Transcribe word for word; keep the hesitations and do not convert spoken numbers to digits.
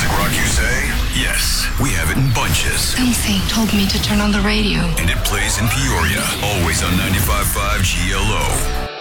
classic rock, you say? Yes, we have it in bunches. Something told me to turn on the radio. And it plays in Peoria, always on ninety-five point five G L O.